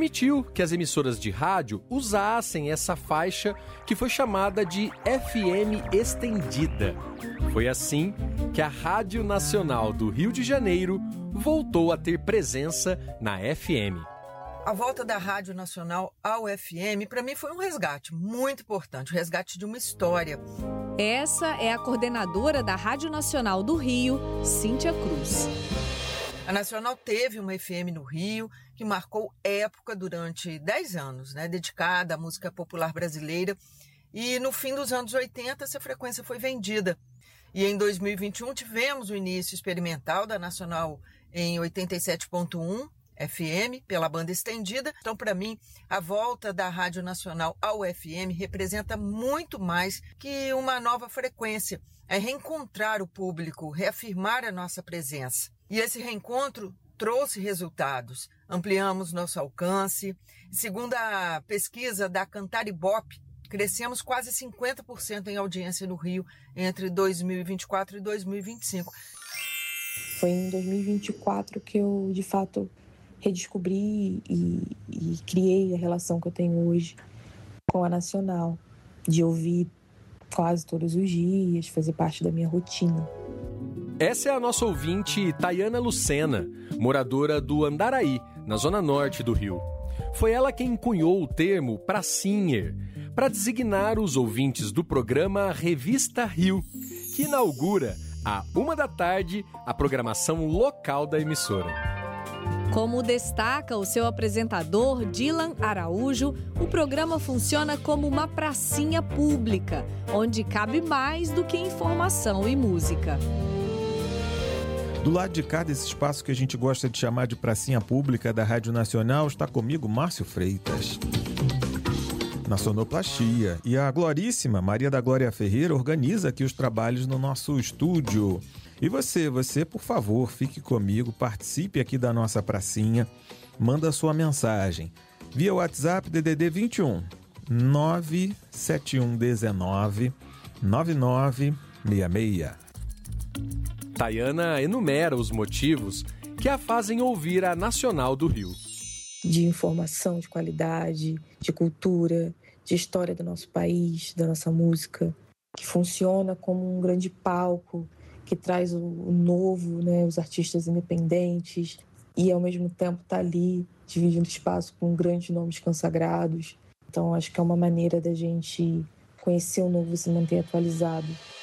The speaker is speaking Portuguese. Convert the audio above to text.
permitiu que as emissoras de rádio usassem essa faixa que foi chamada de FM estendida. Foi assim que a Rádio Nacional do Rio de Janeiro voltou a ter presença na FM. A volta da Rádio Nacional ao FM, para mim, foi um resgate muito importante, o resgate de uma história. Essa é a coordenadora da Rádio Nacional do Rio, Cíntia Cruz. A Nacional teve uma FM no Rio que marcou época durante 10 anos, dedicada à música popular brasileira. E no fim dos anos 80, essa frequência foi vendida. E em 2021 tivemos o início experimental da Nacional em 87.1 FM, pela banda estendida. Então, para mim, a volta da Rádio Nacional ao FM representa muito mais que uma nova frequência. É reencontrar o público, reafirmar a nossa presença. E esse reencontro trouxe resultados. Ampliamos nosso alcance. Segundo a pesquisa da Cantar Ibope, crescemos quase 50% em audiência no Rio entre 2024 e 2025. Foi em 2024 que eu, de fato, redescobri e criei a relação que eu tenho hoje com a Nacional, de ouvir quase todos os dias, fazer parte da minha rotina. Essa é a nossa ouvinte Tayana Lucena, moradora do Andaraí, na zona norte do Rio. Foi ela quem cunhou o termo pracinher, para designar os ouvintes do programa Revista Rio, que inaugura, à 13h, a programação local da emissora. Como destaca o seu apresentador, Dylan Araújo, o programa funciona como uma pracinha pública, onde cabe mais do que informação e música. Do lado de cá desse espaço que a gente gosta de chamar de pracinha pública da Rádio Nacional, está comigo Márcio Freitas, na sonoplastia. E a gloríssima Maria da Glória Ferreira organiza aqui os trabalhos no nosso estúdio. E você, por favor, fique comigo, participe aqui da nossa pracinha, manda sua mensagem via WhatsApp DDD 21 97119 9966. Tayana enumera os motivos que a fazem ouvir a Nacional do Rio. De informação de qualidade, de cultura, de história do nosso país, da nossa música, que funciona como um grande palco, que traz o novo, os artistas independentes, e ao mesmo tempo está ali, dividindo espaço com grandes nomes consagrados. Então acho que é uma maneira da gente conhecer o novo e se manter atualizado.